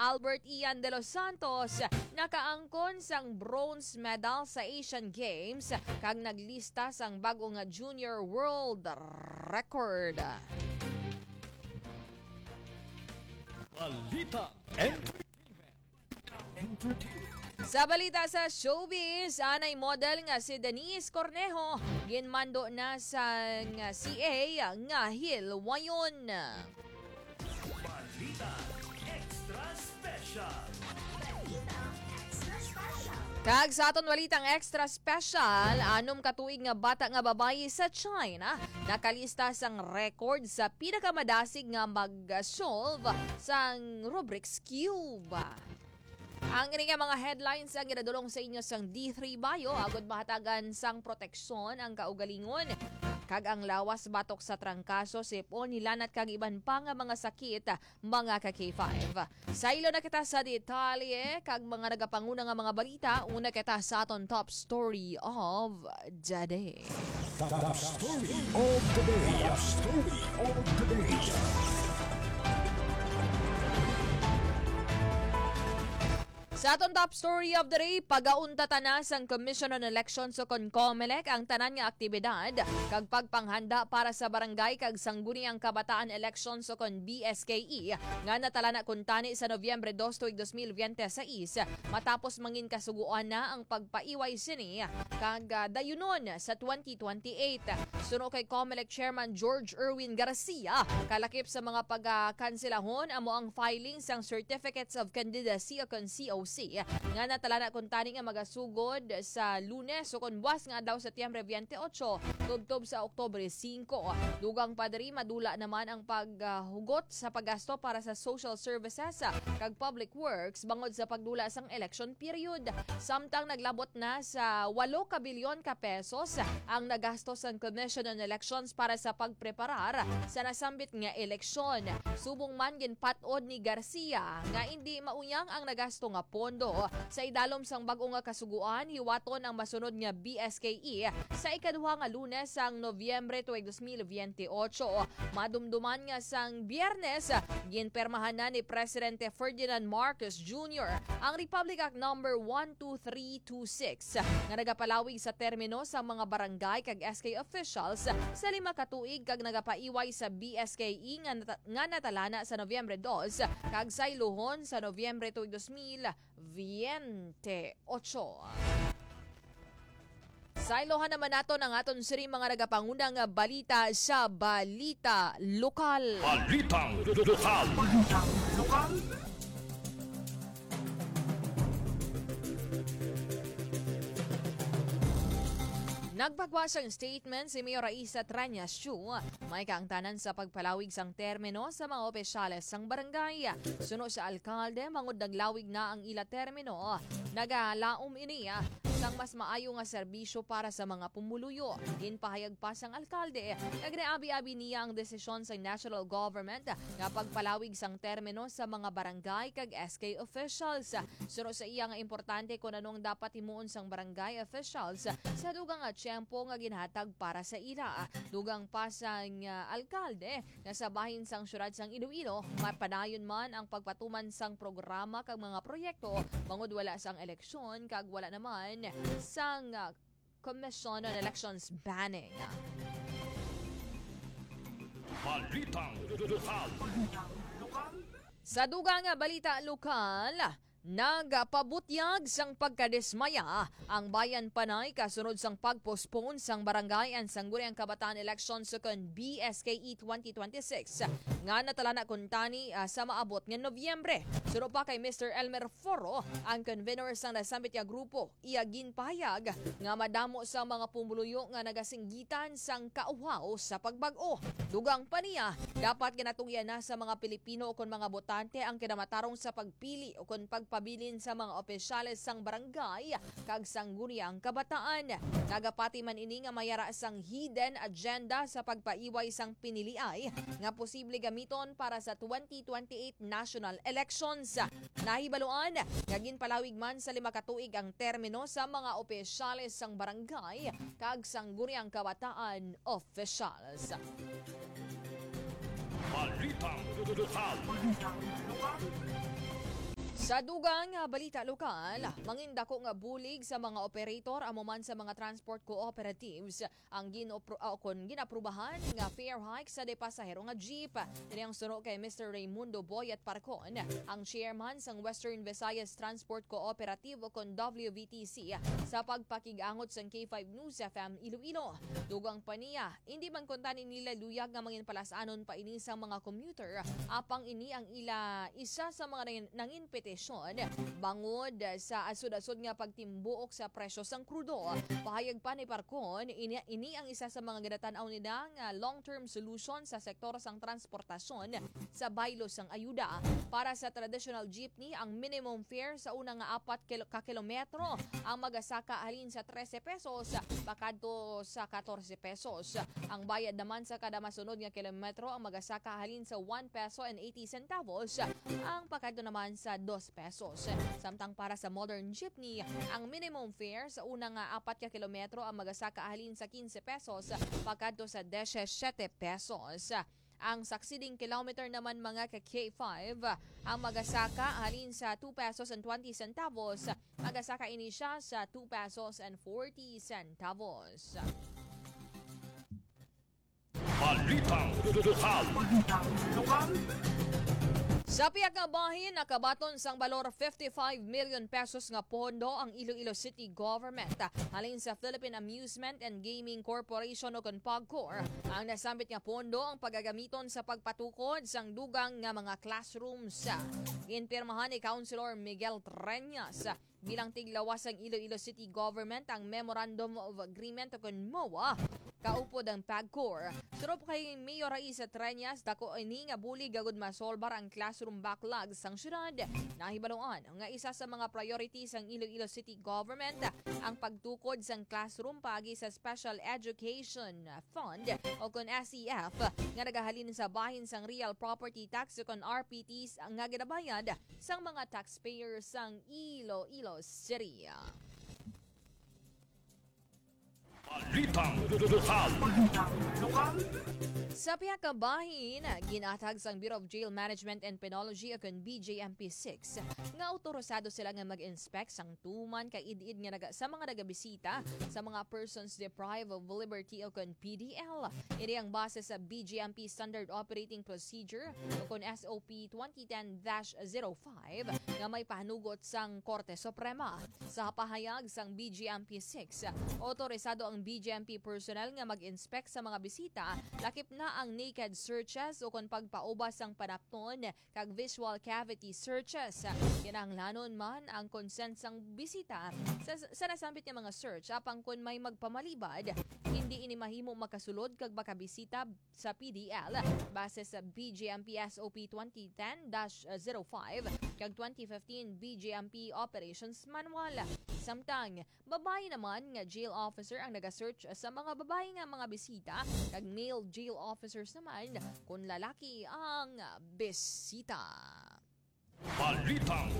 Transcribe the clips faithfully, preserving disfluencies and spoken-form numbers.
Albert Ian de los Santos nakaangkon sang bronze medal sa Asian Games kag naglista sang bagong junior world record. Balita Entertainment. Sa balita sa showbiz, anay model nga si Denise Cornejo ginmando na sa nga C A nga hilwayon. Balita Extra Special. Kag sa aton walitang extra special, anom katuig nga bata nga babayi sa China nakalista sang record sa pinakamadasig nga mag-solve sang Rubik's Cube. Ang ini nga mga headlines ang ginadulong sa inyo sang D three Bio agud mahatagan sang proteksyon ang kaugalingon kag ang lawas batok sa trangkaso sipon nilanat kag iban pa nga mga sakit mga ka K five. Saylo na kita sa detalye kag mga nagapanguna nga mga balita. Una kita sa aton top story of the day. Top, top story of the day. Top story of the day. Sa atong top story of the day, pagaunta tanas ang Commission on Elections o CONCOMELEC ang tanan nga aktibidad kag pagpanghanda para sa barangay kag sangguniang kabataan elections o kon B S K E nga natala na kuntani sa Nobyembre dos tuig dos mil twenty-six matapos mangin kasuguan na ang pagpaiway sini kag uh, dayunon sa twenty twenty-eight. Suno kay COMELEC Chairman George Erwin Garcia, kalakip sa mga pagkansilahon amo ang filing sang Certificates of Candidacy o kon C O C nga natala na kuntani nga magasugod sa Lunes o kon buwas nga daw Setyembre twenty-eight tubtob sa Oktubre five. Dugang padri madula naman ang paghugot sa paggasto para sa social services kag public works bangod sa pagdula sang election period. Samtang naglabot na sa eight ka bilyon ka pesos ang nagastos ang Commission on Elections para sa pagpreparar sa nasambit nga eleksyon. Subong man ginpatod ni Garcia nga hindi mauyang ang nagasto nga pondo sa idalom sang bag-o nga kasuguan hiwaton ang masunod nga B S K E sa ikaduha nga Lunes sang Nobyembre tuig dos mil twenty-eight. Madumduman nga sang Biyernes ginpermahan na ni Presidente Ferdinand Marcos Junior ang Republic Act number one two three two six nga nagapalawig sa termino sa mga barangay kag S K officials sa lima ka tuig kag nagapaiway sa B S K E nga, nat- nga natalana sa Nobyembre two kag sayluhon sa Nobyembre tuig dos mil twenty-eight. Sailohan naman nato ng aton siri mga nagapangunang balita sa Balita Lokal. Balitang Lokal. Balitang Lokal. Nagbagwas ang statement si Mayor Raisa Tranias Chu, may kaangtanan sa pagpalawig sang termino sa mga opisyales sang barangay. Suno sa alkalde, mangod naglawig na ang ila termino. Nagalaom ini sang mas maayo nga serbisyo para sa mga pumuluyo. Ginpahayag pa sang alkalde, nagreabi-abi niya ang desisyon sa national government nga pagpalawig sang termino sa mga barangay kag S K officials. Suno sa iya nga importante kung anong dapat himuon sang barangay officials sa dugang nga tiyempo nga ginhatag para sa ila. Dugang pa sang uh, alkalde nga sa bahin sang syudad sang Iloilo, mapadayon man ang pagpatuman sang programa kag mga proyekto bangod wala sang eleksyon kag wala naman sang uh, Commission on Elections banning. Balitang Lokal. Sa dugang nga balita lokal, nagapabutyag sang pagkadismaya ang bayan panay kasunod sang pagpostpone sang barangay and sangguniang kabataan elections sa kon B S K E twenty twenty-six nga natala na kuntani uh, sa maabot nga Nobyembre. Suno pa kay Mister Elmer Foro, ang convener sang nasambit nga grupo, iya ginpahayag nga madamo sa mga pumuluyo nga nagasinggitan sang kauhaw sa pagbag-o. Dugang pa niya, dapat ginatugyan na sa mga Pilipino o kon mga botante ang kinamatarong sa pagpili o kon pag pabilin sa mga opisyales sang barangay kag sangguniang kabataan. Nagapati man ini nga mayara sang hidden agenda sa pagpaiway sang piniliay nga posible gamiton para sa twenty twenty-eight national elections. Nahibaluan nga ginpalawig man sa lima ka tuig ang termino sa mga opisyales sang barangay kag sangguniang kabataan officials. Balitang Lokal. Sa dugang nga balita lokal, mangindako nga bulig sa mga operator amo man sa mga transport cooperatives ang ginopro uh, kon ginaprubahan nga fare hike sa de pasahero nga jeep. Dili ang suno kay Mister Raimundo Boyat Parcon, ang chairman sang Western Visayas Transport Cooperative o kon W V T C sa pagpakig-angot sang K five News F M Iloilo. Dugang pa niya, hindi man kuntani nila luyag nga manginpalasanon pa ini sa mga commuter apang ini ang ila isa sa mga nangin petisyon bangod sa asud-asud nga pagtimbuok sa presyo sang krudo. Pahayag pa ni Parcon, ini, ini ang isa sa mga ginatanaw nila nga long-term solution sa sektor sang transportasyon sa baylo sang ayuda. Para sa traditional jeepney, ang minimum fare sa una nga apat kilo, ka kilometro ang magasaka halin sa trese pesos bakadto sa katorse pesos. Ang bayad naman sa kada masunod nga kilometro ang magasaka halin sa one peso and eighty centavos, ang pakadto naman sa two pesos. Samtang para sa modern jeepney, ang minimum fare sa una nga apat ka kilometro ang magasaka halin sa quince pesos pakadto sa seventeen pesos. Ang succeeding kilometer naman mga ka K five ang magasaka halin sa two pesos and twenty centavos. Magasaka ini siya sa two pesos and forty centavos. Balitang lokal. Sa piyak nga bahin, nakabaton sang balor fifty-five million pesos nga pondo ang Iloilo City Government halin sa Philippine Amusement and Gaming Corporation o kon PAGCOR. Ang nasambit nga pondo ang pagagamiton sa pagpatukod sang dugang nga mga classrooms. Ginpirmahan ni Councilor Miguel Treñas bilang tiglawas ang Iloilo City Government ang Memorandum of Agreement o kon M O A kaupod ang PAGCOR. Surup kay Mayor Raisa Treñas, dako ini nga bulig gagud masolbar ang classroom backlogs sang syudad. Nahibaluan nga isa sa mga priorities ang Iloilo City Government ang pagtukod sang classroom pagi sa Special Education Fund o kon S E F nga nagahalin sa bahin sang Real Property Tax o kon R P Ts ang nga ginabayad sang mga taxpayers sang Iloilo City. Balitang lokal. Sa piyak ka bahin, ginatag sang Bureau of Jail Management and Penology o kon B J M P six nga autorisado sila nga mag-inspect sang tuman kay id-id nga naga, sa mga nagabisita sa mga persons deprived of liberty o kon P D L. Ini ang base sa B J M P Standard Operating Procedure o kon S O P twenty ten dash oh five nga may pahanugot sang Korte Suprema. Sa pahayag sang B J M P six, autorisado ang B J M P personnel nga mag-inspect sa mga bisita, lakip na ang naked searches o kon pagpaubas ang panapton kag visual cavity searches. Kinahanglanon man ang consent sang bisita sa, sa nasambit nga mga search apang kun may magpamalibad, hindi ini mahimo makasulod kag makabisita sa P D L base sa B J M P S O P twenty ten dash oh five kag twenty fifteen B J M P Operations Manual. Samtang babae naman nga jail officer ang naga-search sa mga babae nga mga bisita kag male jail officers naman kung lalaki ang bisita. Balitang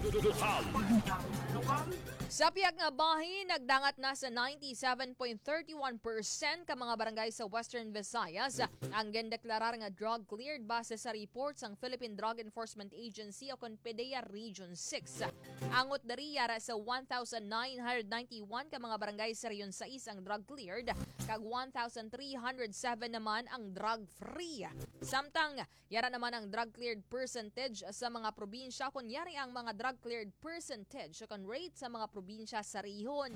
lokal. Sa piyak nga bahin, nagdangat na sa ninety-seven point three one percent ka mga barangay sa Western Visayas ang gindeklarar nga drug cleared base sa reports ng Philippine Drug Enforcement Agency o kon PDEA Region six. Angot dariya sa one thousand nine hundred ninety-one ka mga barangay sa Region six ang drug cleared kag one thousand three hundred seven naman ang drug free. Samtang yara naman ang drug cleared percentage sa mga probinsya kunyari ang mga drug cleared percentage o kon rate sa mga probinsya sa rehon.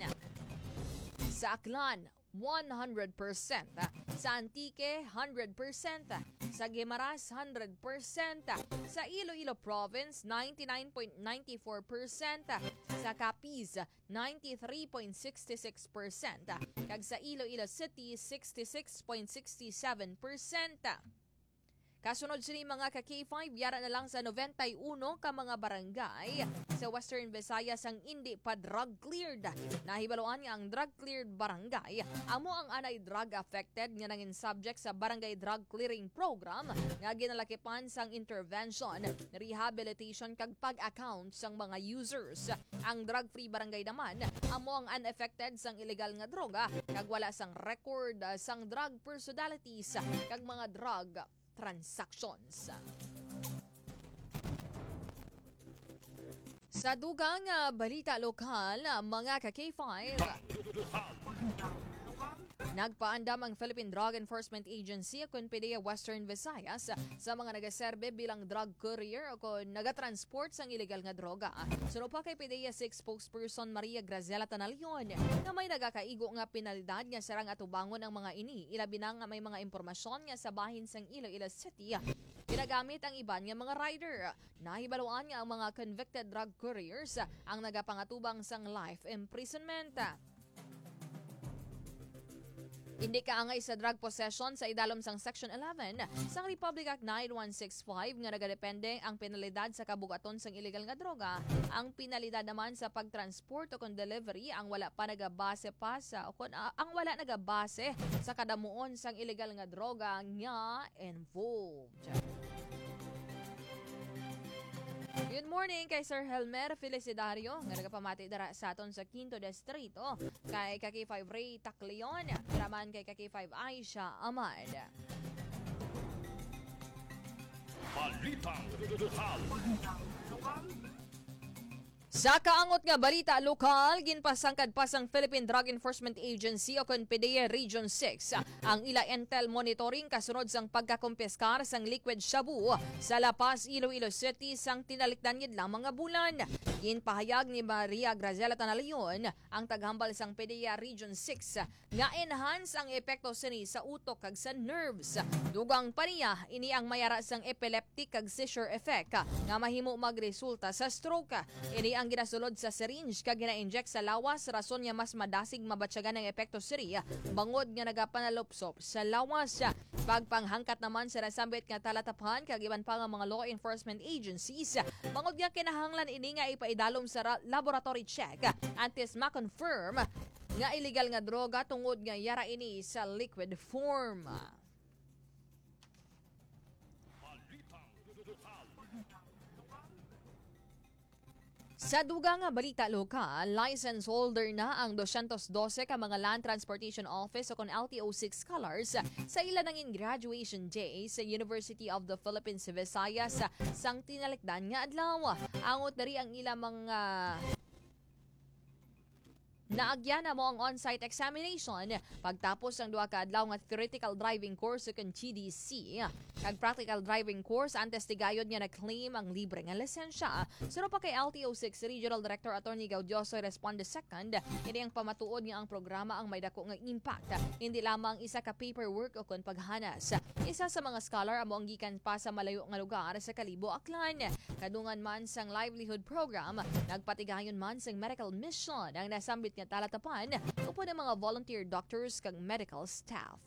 Sa Aklan, one hundred percent. Sa Antique, one hundred percent. Sa Guimaras, one hundred percent. Sa Iloilo Province, ninety-nine point nine four percent. Sa Capiz, ninety-three point six six percent. Kag sa Iloilo City, sixty-six point six seven percent. Kasunod sini mga ka K five, yara na lang sa ninety-one ka mga barangay sa Western Visayas ang hindi pa drug cleared. Nahibaluan nga ang drug cleared barangay amo ang anay drug affected nga nangin subject sa Barangay Drug Clearing Program nga ginalakipan sang intervention, rehabilitation kag pag-account sang mga users. Ang drug-free barangay naman amo ang unaffected sang illegal nga droga kag wala sang record sang drug personalities kag mga drug transactions. Sa dugang ah, balita lokal, ah, mga ka-K five, nagpaandam ang Philippine Drug Enforcement Agency kung P D E A Western Visayas sa mga nagaserbe bilang drug courier o kung nagatransport sang illegal nga droga. Suno pa kay P D E A six spokesperson Maria Graziela Tanalion na may nagakaigo nga penalidad nga sarang atubangon ang mga ini. Ilabi na nga may mga impormasyon nga sa bahin sang Iloilo City. Ginagamit ang iban nga mga rider. Nahibaluan nga ang mga convicted drug couriers ang nagapangatubang sang life imprisonment. Hindi kaangay sa drug possession sa idalom sang Section eleven sang Republic Act nine one six five nga nagadepende ang penalidad sa kabugaton sang illegal nga droga. Ang penalidad naman sa pagtransport o kung delivery ang wala pa nagabase pa sa o kung uh, ang wala nagabase sa kadamuon sang illegal nga droga nga involved. Good morning kay Sir Helmer Felicidario nga nagapamati dara sa aton sa Quinto Distrito, kay K five Ray Tacleon, raman kay K five Aisha Ahmad. Balitang lokal. Sa kaangot nga balita lokal, ginpasangkad pa sang Philippine Drug Enforcement Agency o kung P D E A Region six ang ila intel monitoring kasunod sang pagkakumpiskar sang liquid shabu sa La Paz, Iloilo City sang tinalikdan gid lang mga bulan. Ginpahayag ni Maria Graziela Tanalion ang taghambal sang P D E A Region six nga enhance ang epekto sini sa utok kag sa nerves. Dugang pa niya ini ang mayara sang epileptic kag seizure effect nga mahimo magresulta sa stroke. Ini ang ginasulod sa syringe kag gina-inject sa lawas rason nga mas madasig mabatyagan ang epekto siri bangod nga nagapanalupsop sa lawas. Pagpanghangkat naman sa nasambit nga talatapan kag iban pa nga mga law enforcement agencies bangod nga kinahanglan ini nga ipaidalom sa laboratory check antes ma-confirm nga illegal nga droga tungod nga yara ini sa liquid form. Sa dugang nga balita lokal, license holder na ang two hundred twelve ka mga Land Transportation Office o kung L T O six scholars sa ila nangin graduation day sa University of the Philippines Visayas sang tinalikdan nga adlaw. Angot dari ang ila mga naagyan na mo ang on-site examination pagtapos ng duha ka adlaw nga theoretical driving course kung G D C. Kag practical driving course antes tigayod nga na-claim ang libre nga lisensya. Sino pa kay L T O six Regional Director Attorney Gaudioso Responde second, ini ang pamatuod nga ang programa ang may dako nga impact. Hindi lamang isa ka paperwork o kun paghanas. Isa sa mga scholar amo ang gikan pa sa malayo nga lugar sa Kalibo, Aklan. Kadungan man sang livelihood program, nagpatigayon man sang medical mission ang nasambit nga talatapan upo ng mga volunteer doctors kag medical staff.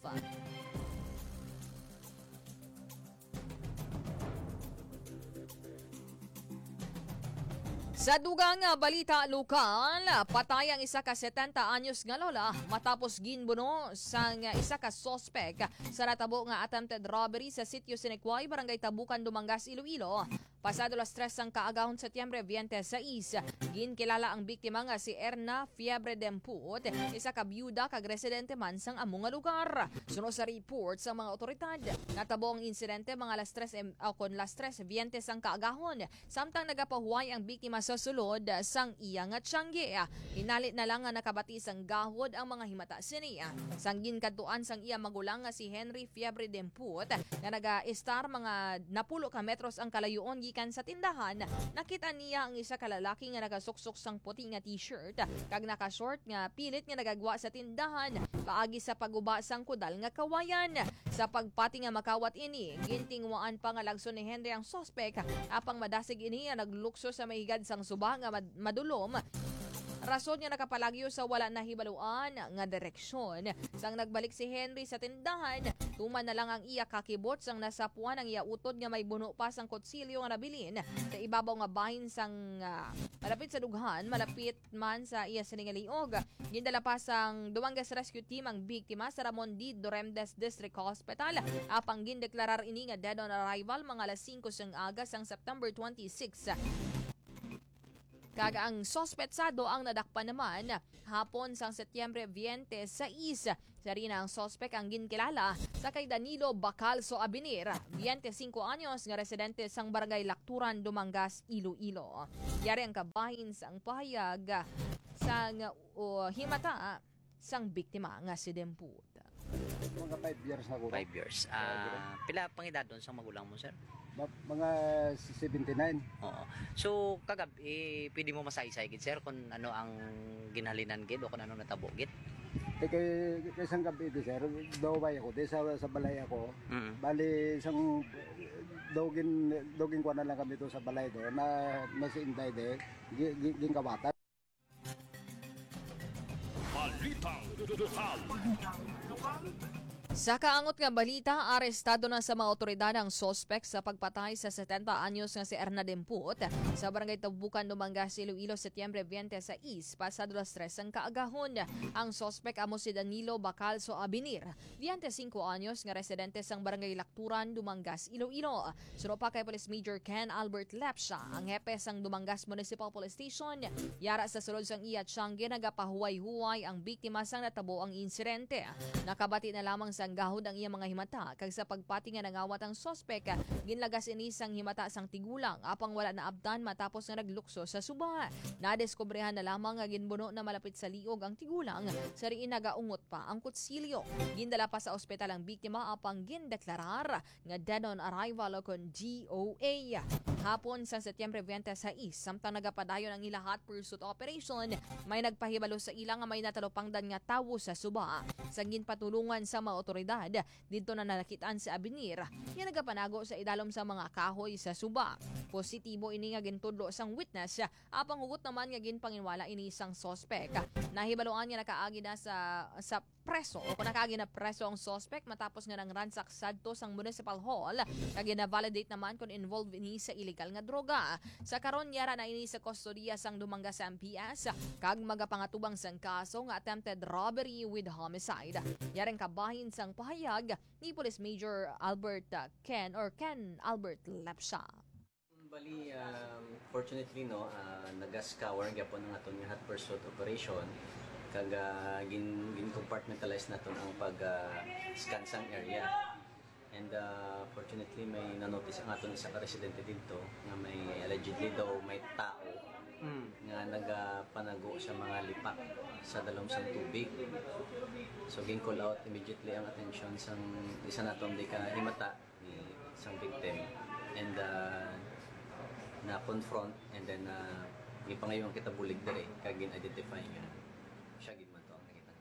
Sa dugang nga balita lokal, patay ang isa ka setenta anyos nga lola matapos ginbuno sang isa ka sospek sa natabo nga attempted robbery sa sitio Sinequay, Barangay Tabukan, Dumangas, Iloilo. Pasado las tres ang kaagahon Setyembre twenty-six, ginkilala ang biktima nga si Erna Fiebre Demput, isa ka byuda kag residente man sang among nga lugar. Suno sa report sa mga otoridad, natabo ang insidente mga las tres o kon las tres twenty ang kaagahon, samtang nagapahuway ang biktima sa sulod sang iya nga tiyangge. Hinalit na lang nga nakabati sang gahod ang mga himata siniya. Sang ginkaduan sang iya magulang nga si Henry Fiebre Demput nga naga-star mga napulo ka metros ang kalayuon gikan sa tindahan, nakita niya ang isa ka lalaki nga nagasuksok sang puti nga t-shirt kag naka-short nga pilit nga nagagwa sa tindahan paagi sa paguba sang kudal nga kawayan. Sa pagpati nga makawat ini, gintingwaan pa nga lagson ni Henry ang sospek apang madasig ini nga naglukso sa mahigad sang suba nga mad- madulom. Rason nga nakapalagyo sa wala na hibaluan nga direksyon. Sang nagbalik si Henry sa tindahan, tuman na lang ang iya kakibot sang nasapuan ang iya utod nga may buno pa sang kutsilyo nga nabilin sa ibabaw nga bahin sang uh, malapit sa dughan, malapit man sa iya siningaliog. Gindala pa sang Dumangas Rescue Team ang biktima sa Ramon D. Doremdes District Hospital. Apang gindeklarar ini nga dead on arrival mga alas singko sang aga sang September twenty-six. Kaga ang sospetsado ang nadakpan naman hapon sang Setyembre twenty-six Sa rin ang sospek ang ginkilala sa kay Danilo Bacalso Abinir, twenty-five anyos nga residente sang barangay Lakturan, Dumangas, Iloilo. Yari ang kabahin sang pahayag sang uh, himata sang biktima nga si Demput. Mga five years na ko. Five years. Ah, pila pang edad doon sa magulang mo, sir? Ma- mga seventy-nine. Oo. So, kagab, eh, pwede mo masaysay, gid, sir, kung ano ang ginhalinan, gid, o kung ano natabo, gid? Eh, kay, kay isang gabi ito, sir, daway ako, di sa, sa balay ako. Mm. Bali, isang dogin, dogin ko na lang kami ito sa balay do, na nasiintay de, gi- gi- gingkawatan. Balitang lokal. Sa kaangot nga balita, arestado na sa mga otoridad ang sospek sa pagpatay sa seventy anyos nga si Erna Demput sa barangay Tabukan, Dumangas, Iloilo, Setyembre twenty-six, pasado las tres ang kaagahon. Ang sospek amo si Danilo Bacalso Abinir, twenty-five anyos nga residente sang barangay Lakturan, Dumangas, Iloilo. Suno pa kay Police Major Ken Albert Lepsha, ang hepe sang Dumangas Municipal Police Station. Yara sa sulod sang iya siyang ginagapahuway-huway ang biktima sang natabo ang insidente. Nakabati na lamang sa ang gahod ang iyang mga himata kag sa pagpati nga nangawat ang sospek ginlagas ini sang himata sang tigulang apang wala na abdan matapos nga naglukso sa suba. Nadeskobrehan na lamang nga ginbuno na malapit sa liog ang tigulang sa riin nagaungot pa ang kutsilyo. Gindala pa sa ospital ang biktima apang gindeklarar nga dead on arrival kon G O A. Hapon sa Setyembre twenty-six, samtang nagapadayon ang ila hot pursuit operation, may nagpahibalo sa ila nga may natalupangdan nga tawo sa suba. Sa ginpatulungan sa mga otoridad, dito na nalakitaan si Abinir, nga nagapanago sa idalom sa mga kahoy sa suba. Positibo ini nga gintudlo sang witness, apang hugot naman nga ginpanginwala ini sang sospek. Nahibaloan nga nakaagi na sa sa preso o kung nakaagi na preso ang sospek matapos nga nang ransak sadto sang municipal hall, kag na-validate naman kung involved ini sa illegal nga droga. Sa karon yara na ini sa kustodiya sang Dumangas M P S kag magapangatubang sang kaso nga attempted robbery with homicide. Yareng kabahin sang pahayag ni Police Major Albert uh, Ken or Ken Albert Lepsha. Bali, um, fortunately, no, uh, naga-scour gyapon ang aton nga hot pursuit operation kag uh, gin gin compartmentalize naton ang pag uh, scan sang area. And uh, fortunately may nanotice ang aton isa ka residente dito nga may allegedly daw may tao mm. nga nagapanago sa mga lipak sa dalom sang tubig. So gin call out immediately ang attention sang isa naton di ka himata ni sang victim and uh, na confront and then uh, gipangayon kita bulig dire kag gin identify nga siya gid man to ang nakita.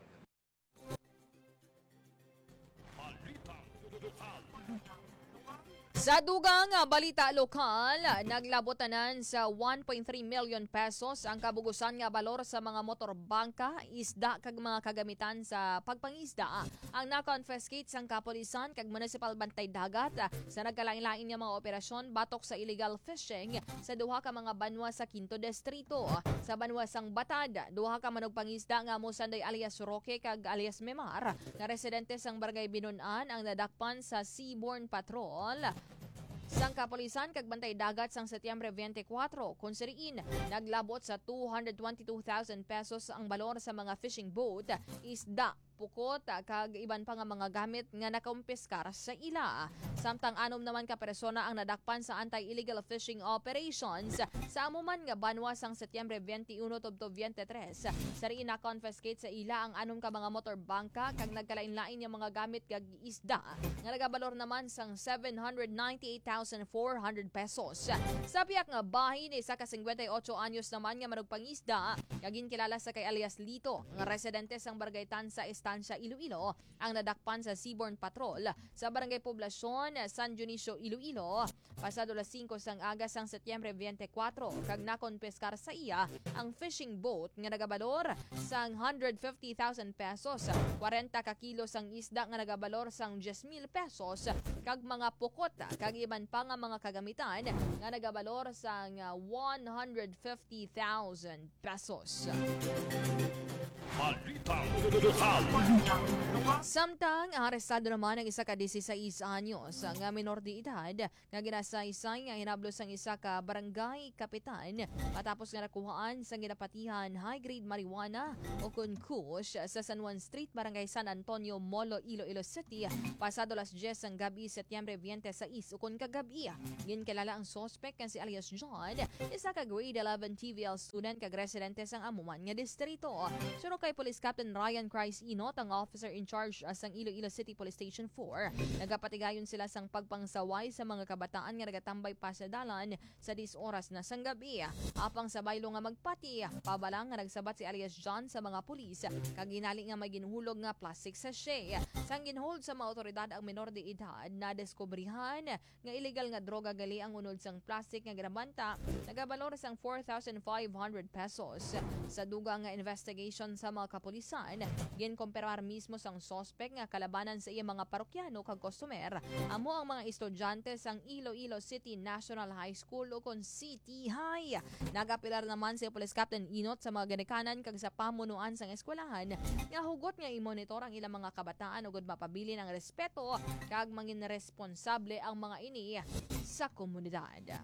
Balitang lokal. Sa dugang nga balita lokal, naglabot-tanan sa one point three million pesos ang kabugusan nga balor sa mga motor bangka, isda kag mga kagamitan sa pagpangisda. Ang na-confiscate sang kapulisan kag municipal bantay dagat sa nagkalain-lain nga mga operasyon batok sa illegal fishing sa duha ka mga banwa sa Quinto Distrito. Sa banwa sang Batad, duha ka manog pangisda nga mosanday alias Roque kag alias Memar nga residente sang Barangay Binunan ang nadakpan sa Seaborne Patrol sang kapulisan kag bantay dagat sang Setyembre twenty-four, kung siriin naglabot sa two hundred twenty-two thousand pesos ang balor sa mga fishing boat, isda, pukot kag iban pa nga mga gamit nga nakumpiskar sa ila. Samtang anom naman ka persona ang nadakpan sa anti-illegal fishing operations sa amuman nga banwa sang Setyembre twenty-one tubto twenty-three. Sa riin na confiscate sa ila ang anom ka mga motor bangka kag nagkalain-lain nga mga gamit kag isda nga nagabalor naman sang seven hundred ninety-eight thousand four hundred pesos. Sa piyak nga bahin isa ka fifty-eight anyos naman nga manugpangisda kagin kilala sa kay alias Lito nga residente sang Barangay Tansa, Estancia, Iloilo ang nadakpan sa Seaborne Patrol sa Barangay Poblacion, San Dionisio, Iloilo pasado las five sang aga sang Setyembre twenty-four kag nakonpiskar sa iya ang fishing boat nga nagabalor sang one hundred fifty thousand pesos, forty ka kilo sang isda nga nagabalor sang ten mil pesos kag mga pukot kag iban pa nga mga kagamitan nga nagabalor sang one hundred fifty thousand pesos. Balitang lokal. Samtang arestado naman ang isa ka disisays anyos nga minor de edad nga ginasaysay nga hinablos ang isa ka barangay kapitan matapos nga nakuhaan sa ginapatihan high-grade marijuana o kun kush sa San Juan Street, Barangay San Antonio, Molo, Iloilo City pasado las diyes ang gabi, Setyembre twenty-six o kun kagabi. Ginkilala ang suspect nga si alias John, isa ka grade eleven T V L student kag residente sang amuman nga distrito. Suro kay Police Captain Ryan Christ Inot, ang officer in charge sang Iloilo City Police Station four. Nagapatigayon sila sang pagpangsaway sa mga kabataan nga nagatambay pa sa dalan sa dis oras na sang gabi. Apang sa baylo nga magpati, pabalang nga nagsabat si alias John sa mga pulis kag ginali nga may ginhulog nga plastic sachet. Sang ginhold sa mga otoridad ang minor de edad na deskubrihan nga illegal nga droga gali ang unod sang plastic nga ginabanta nagabalor sang four thousand five hundred pesos. Sa duga nga investigation sa mga kapulisan, ginkomperar mismo sang suspect nga kalabanan sa iya mga parokyano kag customer amo ang mga estudyante sang Iloilo City National High School o kon City High. Nagapilar naman si Police Captain Inot sa mga ginikanan kag sa pamunuan sang eskwelahan nga hugot nga i-monitor ang ilang mga kabataan ugod mapabili ng respeto kag mangin responsable ang mga ini sa komunidad.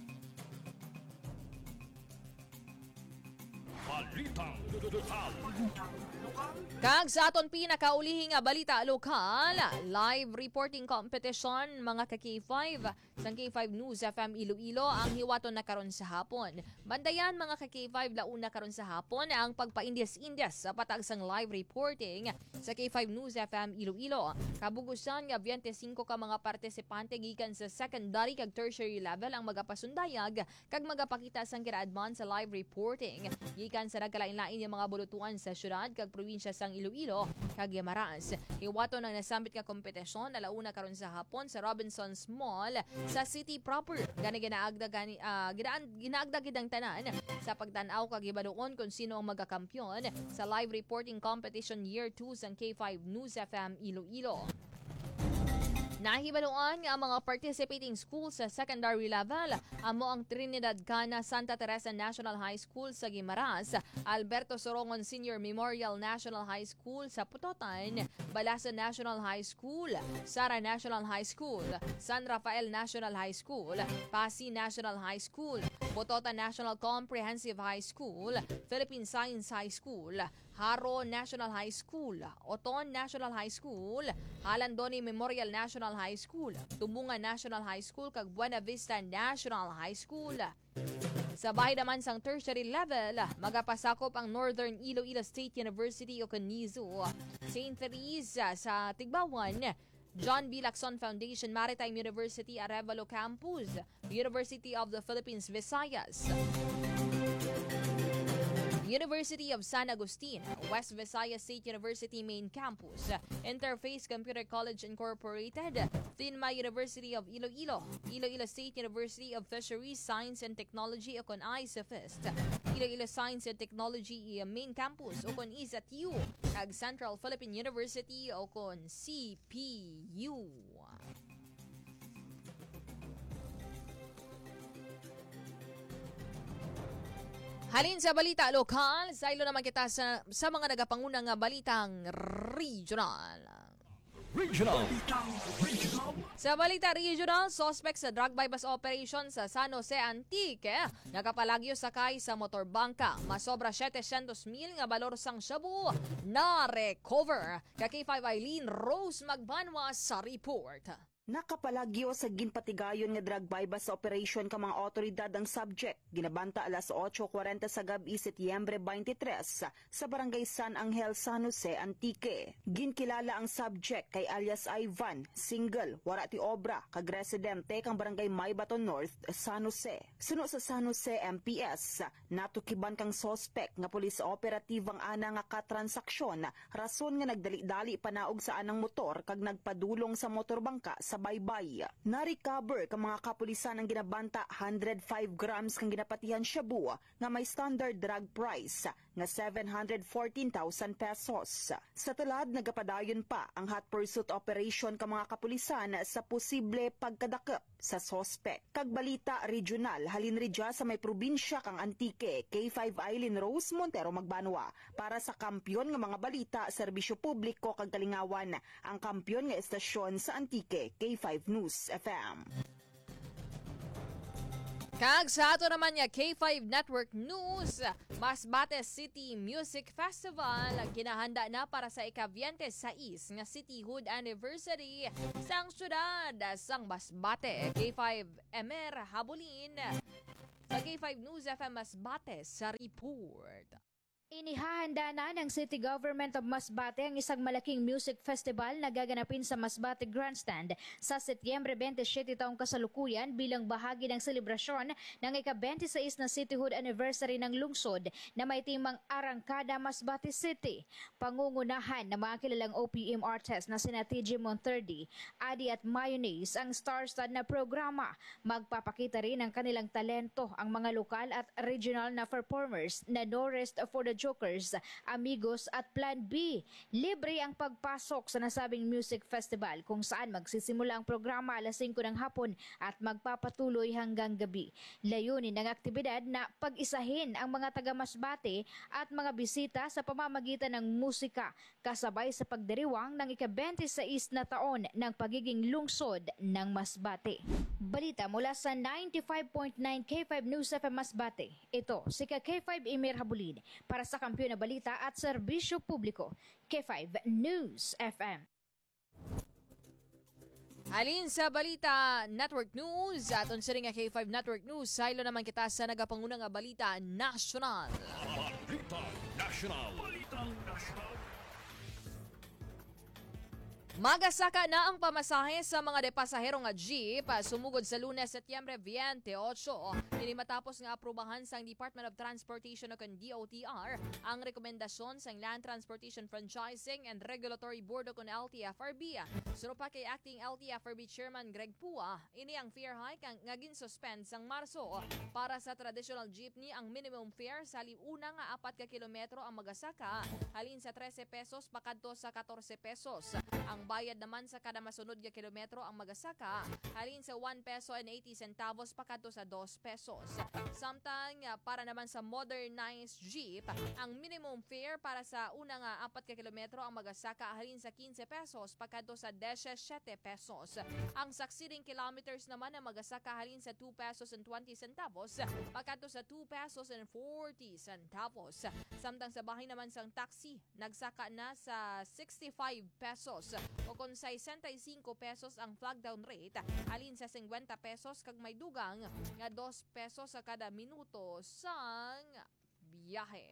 Balitang lokal. Kag sa aton pinakaulihi nga balita lokal, live reporting competition mga ka K five sang K five News F M Iloilo ang hiwaton na karon sa hapon. Bandayan mga ka K five launa karon sa hapon ang pagpa-Indias-Indias sa patag sang live reporting sa K five News F M Iloilo. Kabugusan nga twenty-five ka mga partisipante gikan sa secondary kag tertiary level ang magapasundayag kag magapakita sang kiraadman sa live reporting gikan sa nagkalain-lain nga mga bulutuan sa syudad kag probinsya sang Iloilo kag Guimaras. Iwato ng nasambit nga kompetisyon na launa karon sa hapon sa Robinsons Mall sa city proper. Gani ginaagdag gani uh, ginaan ginaagdag gidang tanan sa pagtan-aw kag ibaduon kung sino ang magakampyon sa live reporting competition year two sang K five News F M Iloilo. Nahibaluan nga ang mga participating schools sa secondary level amo ang Trinidad Cana Santa Teresa National High School sa Guimaras, Alberto Sorongon Senior Memorial National High School sa Putotan, Balasan National High School, Sara National High School, San Rafael National High School, Pasig National High School, Putotan National Comprehensive High School, Philippine Science High School, Haro National High School, Oton National High School, Halandoni Memorial National High School, Tumbungan National High School, kag Buena Vista National High School. Sa bahay naman sang tertiary level, magapasakop ang Northern Iloilo State University o Canizo, Saint Teresa sa Tigbawan, John B. Lacson Foundation Maritime University Arevalo Campus, University of the Philippines Visayas, University of San Agustin, West Visayas State University Main Campus, Interface Computer College Incorporated, Tinma University of Iloilo, Iloilo State University of Fisheries, Science and Technology o kon I S F I S T, Iloilo Science and Technology Main Campus o kon I S A T U, kag Central Philippine University o kon C P U. Halin sa balita lokal, sa ilo naman kita sa, sa mga nagapangunang nga balitang regional. Regional. Sa balita regional, suspect sa drug bypass operation sa San Jose Antique, nakapalagyo sakay sa motorbangka. Masobra setecentos mil nga balor sang shabu na recover. Ka K five Eileen Rose Magbanwa sa report. Nakapalagyo sa ginpatigayon nga drug bypass operation ka mga otoridad ang subject. Ginabanta alas eight forty sa gabi Setyembre twenty-three sa Barangay San Angel, San Jose, Antique. Ginkilala ang subject kay alias Ivan, single, wara ti obra, kag residente kang Barangay Maybaton North, San Jose. Suno sa San Jose M P S, natukiban kang suspect nga police operative ang ana nga katransaksyon, rason nga nagdali-dali panaog sa anang motor kag nagpadulong sa motorbangka sa baybay. Na-recover ka mga kapulisan ang ginabanta one hundred five grams kang ginapatihan shabu nga may standard drug price nga seven hundred fourteen thousand pesos. Sa tulad, nagapadayon pa ang hot pursuit operation ka mga kapulisan sa posible pagkadakip sa sospek. Kag balita regional, halin ridya sa may probinsya kang Antique, K five Eileen Rose Montero Magbanwa. Para sa kampyon nga mga balita, serbisyo publiko kag kalingawan, ang kampyon nga estasyon sa Antique, K five News F M. Kag sa ato naman nga K five Network News, Masbate City Music Festival ang kinahanda na para sa ika-twenty sais nga cityhood anniversary sang syudad sang Masbate. K five Emer Habulin sa K five News F M Masbate sa report. Inihahanda na ng City Government of Masbate ang isang malaking music festival na gaganapin sa Masbate Grandstand sa Setyembre twenty-seven taong kasalukuyan bilang bahagi ng selebrasyon ng ika-twenty-sais na cityhood anniversary ng lungsod na may timang Arangkada Masbate City. Pangungunahan ng mga kilalang O P M artists na sina T J Monterdi, Adi at Mayonnaise ang star-studded na programa. Magpapakita rin ng kanilang talento ang mga lokal at regional na performers na No Rest for the Jokers, Amigos at Plan B. Libre ang pagpasok sa nasabing music festival kung saan magsisimula ang programa alas singko ng hapon at magpapatuloy hanggang gabi. Layunin ng aktibidad na pag-isahin ang mga taga-Masbate at mga bisita sa pamamagitan ng musika kasabay sa pagdiriwang ng ika-twenty-sais na taon ng pagiging lungsod ng Masbate. Balita mula sa ninety-five point nine K five News F M Masbate. Ito si K five Emir Habulin para sa Kampiyon na Balita at Serbisyo Publiko. K five News F M. Halin sa Balita Network News, aton sa ring nga K five Network News, saylo naman kita sa nagapangunang nga Balita National. Balita National. Balita National. Magasaka na ang pamasahe sa mga depasahero nga jeep sumugod sa Lunes, Setyembre twenty-eight. Dili matapos nga aprubahan sang Department of Transportation o kan D O T R ang rekomendasyon sang Land Transportation Franchising and Regulatory Board o kan L T F R B. Suro pa kay Acting L T F R B Chairman Greg Pua, ini ang fare hike ang ngagin suspend sang Marso. Para sa traditional jeepney, ang minimum fare sa una nga apat ka kilometro ang magasaka halin sa thirteen pesos pakadto sa fourteen pesos. Ang bayad naman sa kada masunod nga kilometro ang magasaka halin sa one peso and eighty centavos pakadto sa two pesos. Samtang para naman sa modernized jeep, ang minimum fare para sa una nga apat ka kilometro ang magasaka halin sa fifteen pesos pakadto sa seventeen pesos. Ang succeeding kilometers naman ang magasaka halin sa two pesos and twenty centavos pakadto sa two pesos and forty centavos. Samtang sa bahay naman sang taxi nagsaka na sa sixty-five pesos o kung sixty-five pesos ang flag down rate alin sa fifty pesos kag may dugang nga two pesos sa kada minuto sang biyahe.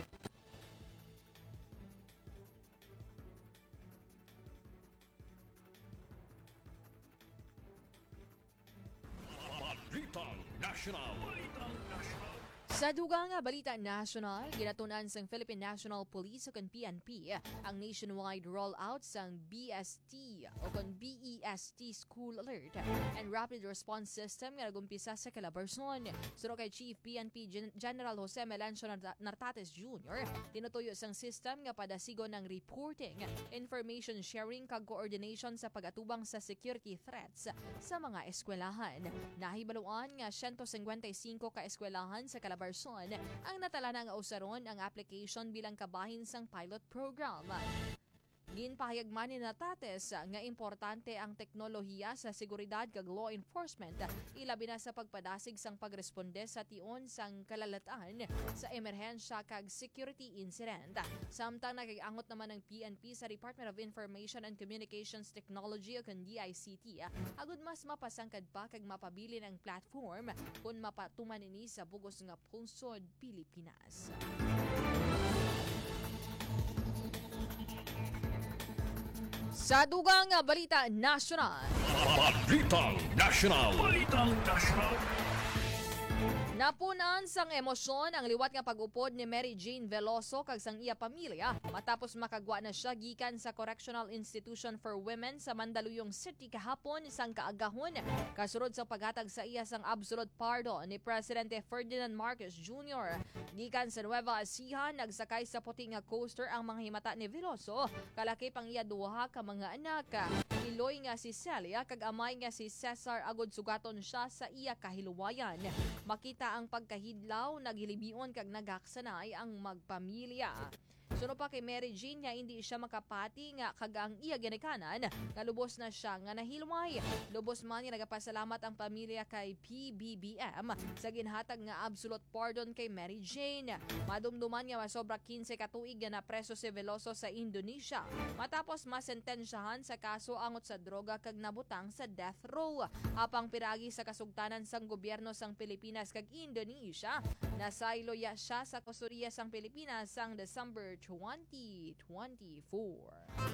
Balita National. Balita National. Sa dugang nga Balita National, ginatunan sang Philippine National Police o kan P N P ang nationwide rollout sang B S T o kan B E S T School Alert and Rapid Response System nga nagumpisa sa Calabarzon. Suro kay Chief P N P Gen- General Jose Melancio Nartates Junior, tinutuyo sang system nga padasigon ng reporting, information sharing kag coordination sa pag-atubang sa security threats sa mga eskwelahan. Nahibaluan nga one hundred fifty-five ka eskwelahan sa Calabarzon ang natala ng usaron ang application bilang kabahin sang pilot program. Ginpahayag man ni Nartates nga importante ang teknolohiya sa seguridad kag law enforcement, ilabi na sa pagpadasig sang pagresponde sa tion sang kalalatan sa emerhensya kag security incident. Samtang nag-angot naman ng P N P sa Department of Information and Communications Technology o kan D I C T, agud mas mapasangkad pa kag mapabili ng platform kung mapatuman ini sa bugos nga pungsod Pilipinas. Sa dugang nga Balita National. Balita National. Balita National. Napunan sang emosyon ang liwat nga pag-upod ni Mary Jane Veloso kag sang iya pamilya matapos makagwa na siya gikan sa Correctional Institution for Women sa Mandaluyong City kahapon sang kaagahon kasurod sa paghatag sa iya sang absolute pardon ni Presidente Ferdinand Marcos Junior Gikan sa Nueva Ecija nagsakay sa puting nga coaster ang mga himata ni Veloso kalaki pang iya duha ka mga anak. Iloy nga si Celia kag amay nga si Cesar agod sugaton siya sa iya kahiluwayan. Makita ang pagkahidlaw, naghilibion kag nagaksanay ang magpamilya. Suno pa kay Mary Jane nga hindi siya makapati nga kag ang iya ginikanan nga lubos na siya nga nahilway. Lubos man nga nagapasalamat ang pamilya kay P B B M sa ginhatag nga absolute pardon kay Mary Jane. Madumduman nga masobra kinse ka tuig nga napreso si Veloso sa Indonesia matapos masentensyahan sa kaso angot sa droga kag nabutang sa death row. Apang piragi sa kasugtanan sang gobyerno sang Pilipinas kag Indonesia, nasaylo ya siya sa kusuriya sang Pilipinas sang December twenty twenty-four.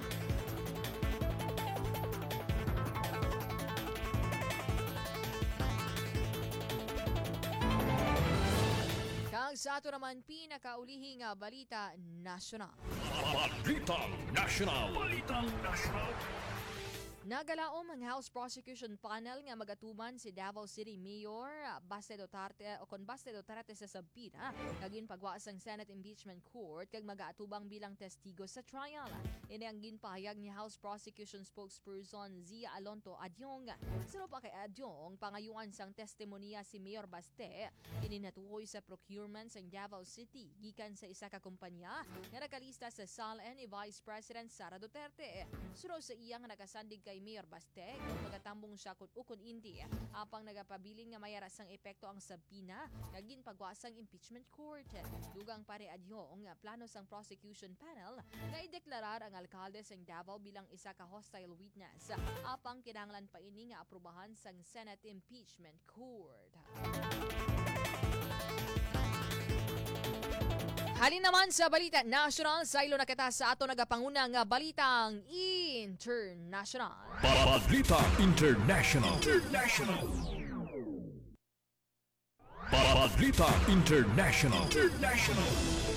Kag sa ato naman pinakaulihi nga balita nasyonal. Balitang National. Balitang National. Nagalaom ang House Prosecution Panel nga magatuman si Davao City Mayor Baste Duterte o kon Baste Duterte sa Sabina kagin pagwa sang Senate Impeachment Court kag magaatubang bilang testigo sa trial. Ini ang ginpahayag ni House Prosecution Spokesperson Zia Alonto Adyong. Sino pa kay Adyong pangayuan sang testimonya si Mayor Baste ininatuhoy sa procurement sang Davao City gikan sa isa ka kumpanya nga nakalista sa S A L N ni Vice President Sara Duterte. Suro sa iyang nakasandig kay Mayor Baste kung magatambong siya kung ukon hindi apang nagapabilin nga mayara sang epekto ang sabina naging pagwasang impeachment court. Dugang pare Adyong nga plano sang prosecution panel nga ideklarar ang alkalde sang Davao bilang isa ka hostile witness apang kinahanglan pa ini nga aprubahan sang Senate Impeachment Court. Halin naman sa balita national, sa ilo na kita sa ato nagapanguna nga balitang international. Balita International. International. Balita International. International.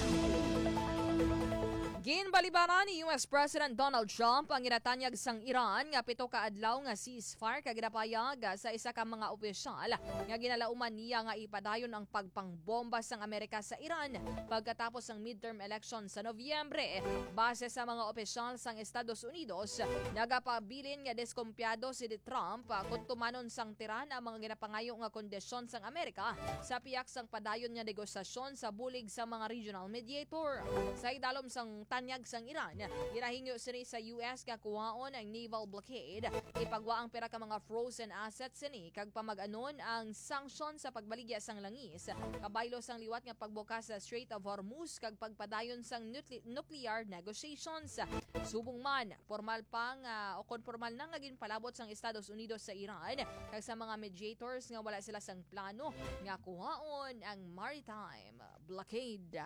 Ginbalibaran ni U S President Donald Trump ang ginatanyag sang Iran nga pito ka adlaw nga ceasefire kag ginapayag sa isa ka mga opisyal nga ginalauman niya nga ipadayon ang pagpangbomba sang Amerika sa Iran pagkatapos ng midterm election sa Nobyembre. Base sa mga opisyal sang Estados Unidos, nagapabilin nga diskumpiyado si Trump kung tumanon sang tiran ang mga ginapangayo nga kondisyon sang Amerika sa piyak sang padayon nga negosasyon sa bulig sa mga regional mediator. Sa idalom sang tanyag sang Iran, ginahingyo sini sa U S nga kuhaon ang naval blockade, ipagwa ang pera ka mga frozen assets sini kag pamag-anon ang sanction sa pagbaligya sang langis, kabaylo sang liwat nga pagbukas sa Strait of Hormuz kag pagpadayon sang nucle- nuclear negotiations. Subong man, formal pang uh, o konformal na nga ginpalabot sang Estados Unidos sa Iran kag sa mga mediators nga wala sila sang plano nga kuhaon ang maritime blockade.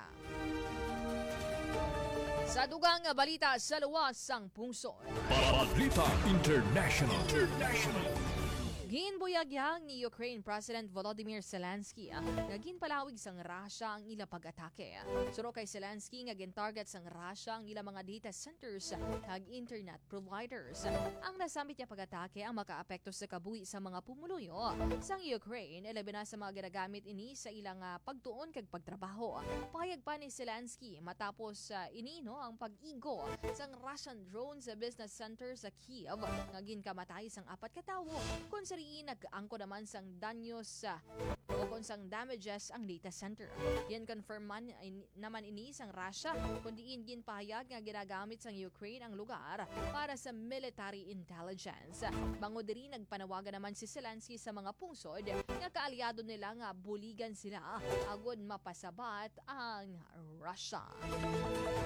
Sa dugang balita sa luwas sang pungsod. Balita International. International. Ginbuyagyang ni Ukraine President Volodymyr Zelensky ah, nga ginpalawig sang Russia ang ila pag-atake. Suro kay Zelensky nga gintarget sang Russia ang ila mga data centers kag internet providers. Ang nasambit niya pag-atake ang makaapekto sa kabuhi sa mga pumuluyo sang Ukraine, ilabi na sa mga ginagamit ini sa ilang uh, pagtuon kag pagtrabaho. Payag pa ni Zelensky matapos uh, ini no ang pag-igo sang Russian drone sa business center sa Kiev nga ginkamatay sang apat ka tawo. Kung nag-angko naman sang danyos sa o kung sang damages ang data center. Yan confirm man in, naman ini sang Russia kundi ingin pahayag nga ginagamit sang Ukraine ang lugar para sa military intelligence. Bango diri nagpanawagan naman si Zelensky sa mga pungsod nga kaalyado nila nga buligan sila agod mapasabat ang Russia.